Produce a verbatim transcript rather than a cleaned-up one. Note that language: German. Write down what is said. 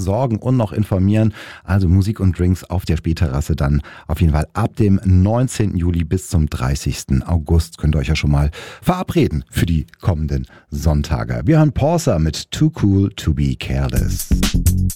versorgen und noch informieren. Also Musik und Drinks auf der Spätterrasse dann auf jeden Fall ab dem neunzehnten Juli bis zum dreißigsten August. Könnt ihr euch ja schon mal verabreden für die kommenden Sonntage. Wir hören Porsa mit Too Cool to be Careless.